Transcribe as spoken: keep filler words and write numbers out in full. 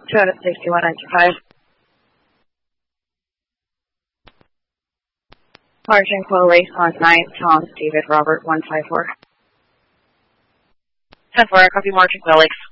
two out of safety, one ninety-five. Margin Quo Lace on nine, Tom, David, Robert, one five four. ten four, copy Margin Quo Lakes.